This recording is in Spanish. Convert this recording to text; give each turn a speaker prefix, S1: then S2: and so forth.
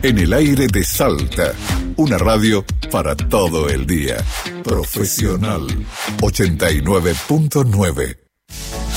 S1: En el aire de Salta, una radio para todo el día. Profesional 89.9.